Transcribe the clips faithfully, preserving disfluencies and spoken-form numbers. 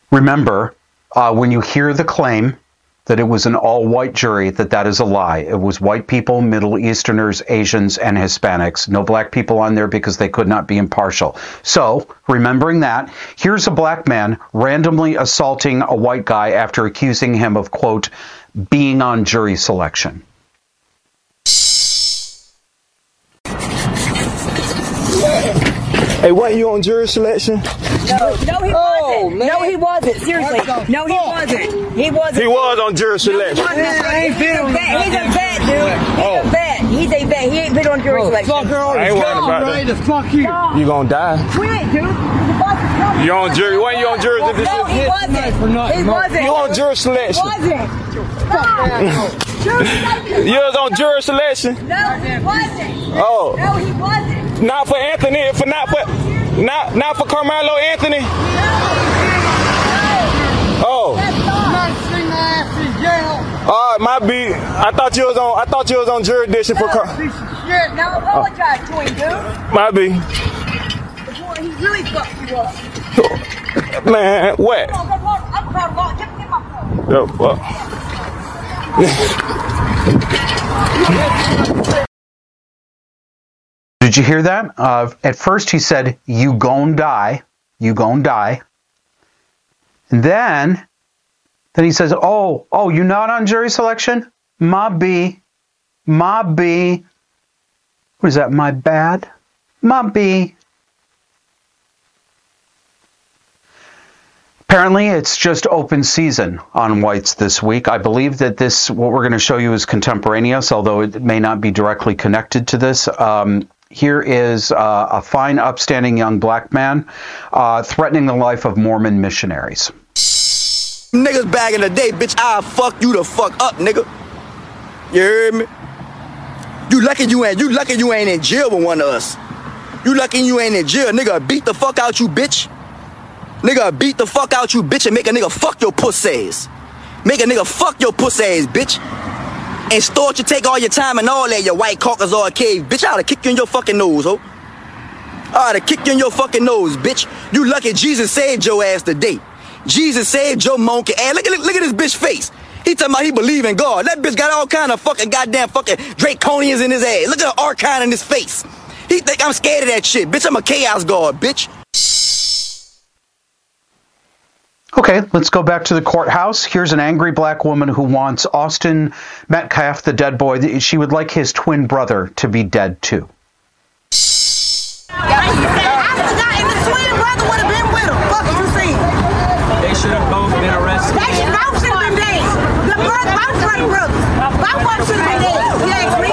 Remember, uh, when you hear the claim that it was an all-white jury, that that is a lie. It was white people, Middle Easterners, Asians, and Hispanics. No black people on there because they could not be impartial. So, remembering that, here's a black man randomly assaulting a white guy after accusing him of, quote, being on jury selection. Hey, wasn't you on jury selection? No, no, he oh, wasn't. Man. No, he wasn't. Seriously, no, he wasn't. He wasn't. He was on jury selection. No, he wasn't. I ain't been on that. He's a vet, dude. He's oh. a vet. He's a vet. He ain't been on jury oh, selection. Fuck her on I ain't worried about right that. Fuck you. No. You gonna die? We ain't, dude. You on jury? Wasn't you on jury well, selection? No, he wasn't. He wasn't. You on jury selection? He wasn't. You was on jury selection? No, he wasn't. Oh. No, he wasn't. Not for Anthony. For not for. Not not for Carmelo Anthony? Oh. All right, my beat. I thought you was on I thought you was on jurisdiction for Car- Now apologize to him, dude. My beat. He really fucked you up. Man, what? I'm proud of all. Get my phone. Yo, what? Did you hear that? Uh, at first he said, you gon' die, you gon' die. And then, then he says, oh, oh, you not on jury selection? My B, my B. What is that, my bad? My B. Apparently, it's just open season on whites this week. I believe that this, what we're going to show you is contemporaneous, although it may not be directly connected to this. Um, Here is uh, a fine, upstanding young black man uh, threatening the life of Mormon missionaries. Niggas back in the day, bitch, I'll fuck you the fuck up, nigga. You heard me? You lucky you ain't, you lucky you ain't in jail with one of us. You lucky you ain't in jail, nigga. Beat the fuck out you, bitch. Nigga, beat the fuck out you, bitch, and make a nigga fuck your pussies. Make a nigga fuck your pussies, bitch. And start you take all your time and all that, your white Caucasoid cave. Bitch, I oughta kick you in your fucking nose, ho. I oughta kick you in your fucking nose, bitch. You lucky Jesus saved your ass today. Jesus saved your monkey ass. Look at, look at this bitch face. He talking about he believe in God. That bitch got all kind of fucking goddamn fucking draconians in his ass. Look at the archon in his face. He think I'm scared of that shit. Bitch, I'm a chaos god, bitch. Okay, let's go back to the courthouse. Here's an angry black woman who wants Austin Metcalf, the dead boy. She would like his twin brother to be dead too. I forgot, and the twin brother would have been with him. Fuck you saying? They should have both been arrested. They should both should have been dead. The brother, both brother brothers. Both of them should have been dead. You ask me?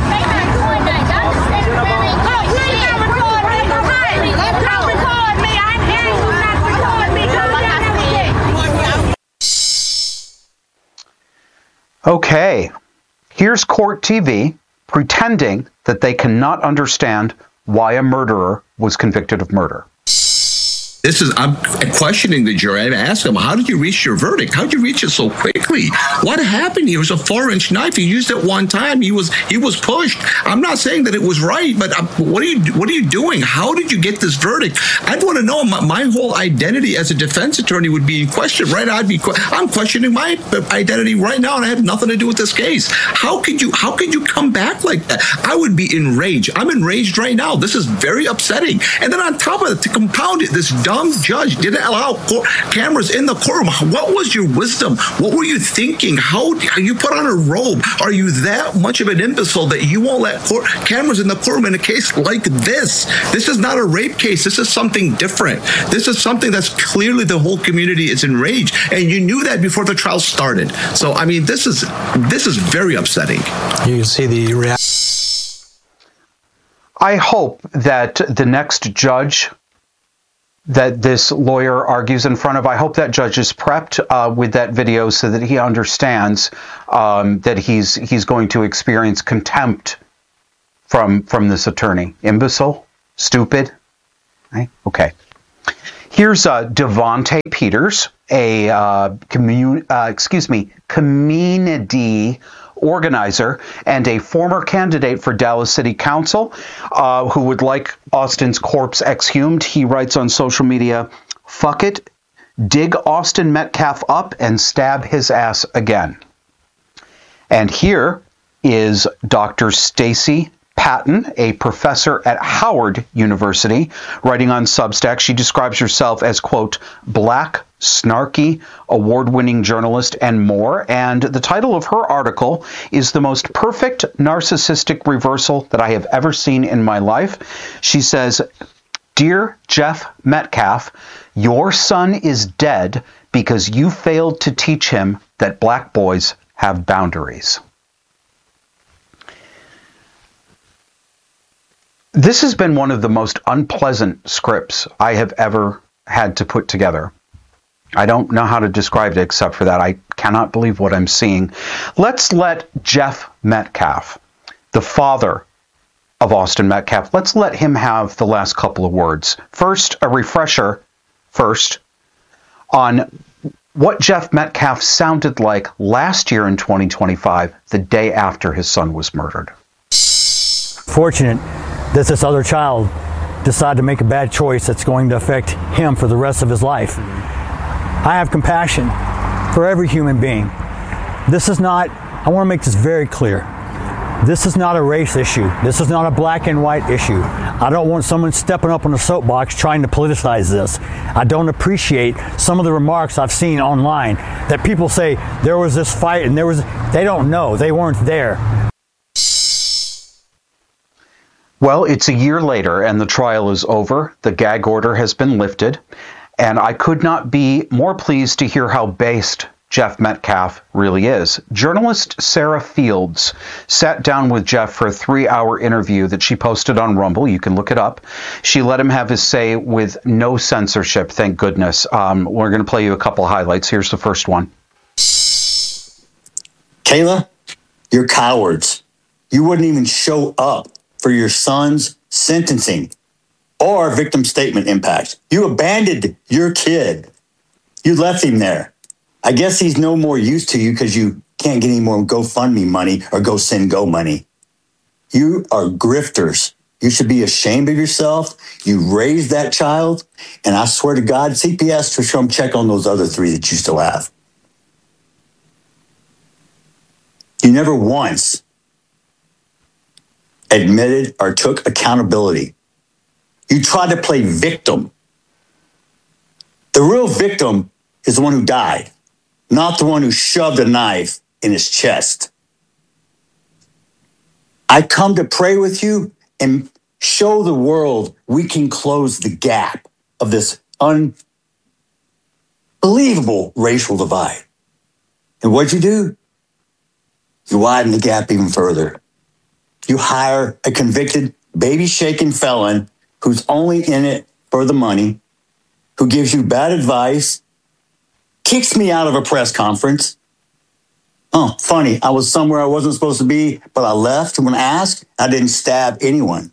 Okay, here's Court T V pretending that they cannot understand why a murderer was convicted of murder. This is, I'm questioning the jury. I'm asking them, how did you reach your verdict? How did you reach it so quickly? What happened? It was a four-inch knife. You used it one time. He was he was pushed. I'm not saying that it was right, but I'm, what are you what are you doing? How did you get this verdict? I'd want to know. My, my whole identity as a defense attorney would be in question, right? I'd be I'm questioning my identity right now, and I have nothing to do with this case. How could you how could you come back like that? I would be enraged. I'm enraged right now. This is very upsetting. And then on top of it, to compound it, this dumb judge didn't allow court cameras in the courtroom. What was your wisdom? What were you thinking? How you put on a robe? Are you that much of an imbecile that you won't let court cameras in the courtroom in a case like this? This is not a rape case. This is something different. This is something that's clearly the whole community is enraged, and you knew that before the trial started. So I mean, this is this is very upsetting. You can see the reaction. I hope that the next judge that this lawyer argues in front of, I hope that judge is prepped uh, with that video so that he understands um, that he's he's going to experience contempt from from this attorney. Imbecile, stupid. Right? Okay. Here's uh, Devontae Peters, a uh, commun- uh, excuse me, community organizer and a former candidate for Dallas City Council uh, who would like Austin's corpse exhumed. He writes on social media, "Fuck it. dig Austin Metcalf up and stab his ass again. And here is Doctor Stacy Patton, a professor at Howard University, writing on Substack. She describes herself as, quote, black, snarky, award-winning journalist, and more. And the title of her article is The Most Perfect Narcissistic Reversal That I Have Ever Seen in My Life. She says, Dear Jeff Metcalf, your son is dead because you failed to teach him that black boys have boundaries. This has been one of the most unpleasant scripts I have ever had to put together. I don't know how to describe it except for that. I cannot believe what I'm seeing. Let's let Jeff Metcalf, the father of Austin Metcalf, let's let him have the last couple of words. First, a refresher first on what Jeff Metcalf sounded like last year in twenty twenty-five, the day after his son was murdered. Fortunate that this other child decided to make a bad choice that's going to affect him for the rest of his life. I have compassion for every human being. This is not, I want to make this very clear. This is not a race issue. This is not a black and white issue. I don't want someone stepping up on a soapbox trying to politicize this. I don't appreciate some of the remarks I've seen online that people say there was this fight and there was, they don't know, they weren't there. Well, it's a year later and the trial is over. The gag order has been lifted. And I could not be more pleased to hear how based Jeff Metcalf really is. Journalist Sarah Fields sat down with Jeff for a three-hour interview that she posted on Rumble. You can look it up. She let him have his say with no censorship, thank goodness. Um, we're going to play you a couple highlights. Here's the first one. Kayla, you're cowards. You wouldn't even show up for your son's sentencing or victim statement impact. You abandoned your kid. You left him there. I guess he's no more use to you because you can't get any more GoFundMe money or Go Send Go money. You are grifters. You should be ashamed of yourself. You raised that child, and I swear to God, C P S to come check on those other three that you still have. You never once admitted or took accountability. You tried to play victim. The real victim is the one who died, not the one who shoved a knife in his chest. I come to pray with you and show the world we can close the gap of this unbelievable racial divide. And what'd you do? You widen the gap even further. You hire a convicted, baby-shaking felon who's only in it for the money, who gives you bad advice, kicks me out of a press conference. Oh, funny, I was somewhere I wasn't supposed to be, but I left when asked. I didn't stab anyone.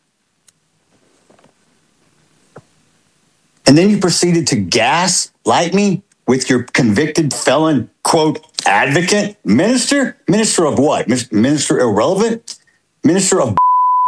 And then you proceeded to gaslight me with your convicted felon, quote, advocate? Minister? Minister of what? Minister irrelevant? Minister of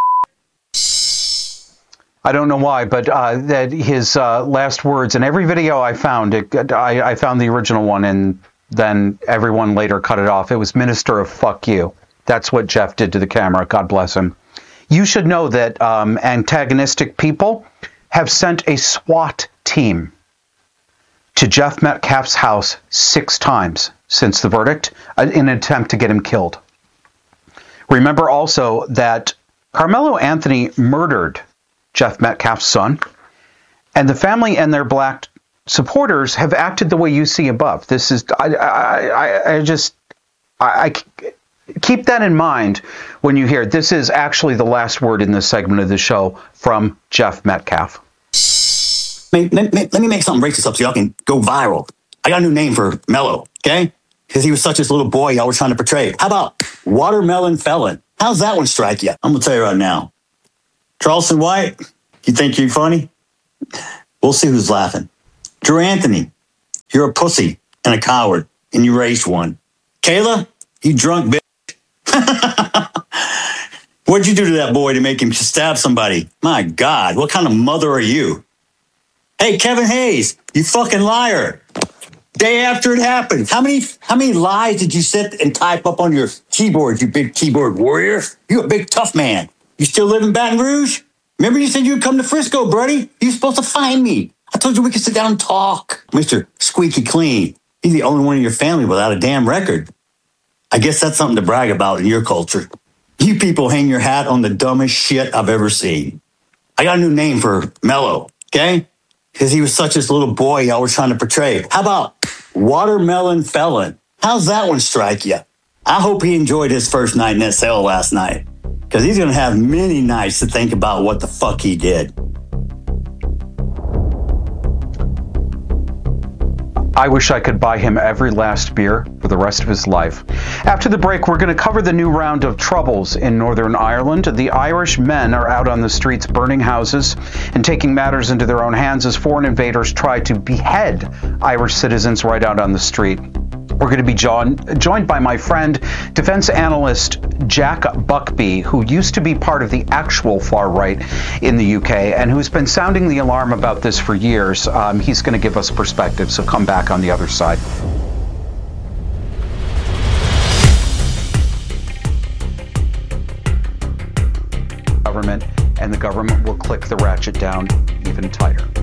I don't know why, but uh, that his uh, last words in every video I found, it, I, I found the original one, and then everyone later cut it off. It was Minister of Fuck You. That's what Jeff did to the camera. God bless him. You should know that um, antagonistic people have sent a SWAT team to Jeff Metcalf's house six times since the verdict in an attempt to get him killed. Remember also that Carmelo Anthony murdered Jeff Metcalf's son, and the family and their black supporters have acted the way you see above. This is, I, I, I just, I, I keep that in mind when you hear this is actually the last word in this segment of the show from Jeff Metcalf. Let me, let me make something racist up so y'all can go viral. I got a new name for Mello, okay? Because he was such this little boy y'all were trying to portray. How about Watermelon Felon? How's that one strike you? I'm going to tell you right now. Charleston White, you think you're funny? We'll see who's laughing. Drew Anthony, you're a pussy and a coward, and you raised one. Kayla, you drunk bitch. What'd you do to that boy to make him stab somebody? My God, what kind of mother are you? Hey, Kevin Hayes, you fucking liar. Day after it happened. How many how many lies did you sit and type up on your keyboard, you big keyboard warrior? You a big tough man. You still live in Baton Rouge? Remember you said you'd come to Frisco, buddy? You were supposed to find me. I told you we could sit down and talk. Mister Squeaky Clean. He's the only one in your family without a damn record. I guess that's something to brag about in your culture. You people hang your hat on the dumbest shit I've ever seen. I got a new name for Mello, okay? Because he was such this little boy y'all were trying to portray. How about Watermelon Felon? How's that one strike you? I hope he enjoyed his first night in that cell last night. Because he's going to have many nights to think about what the fuck he did. I wish I could buy him every last beer for the rest of his life. After the break, we're going to cover the new round of troubles in Northern Ireland. The Irish men are out on the streets burning houses and taking matters into their own hands as foreign invaders try to behead Irish citizens right out on the street. We're going to be joined, joined by my friend, defense analyst Jack Buckby, who used to be part of the actual far right in the U K and who's been sounding the alarm about this for years. Um, he's going to give us perspective, so come back on the other side. Government, and the government will click the ratchet down even tighter.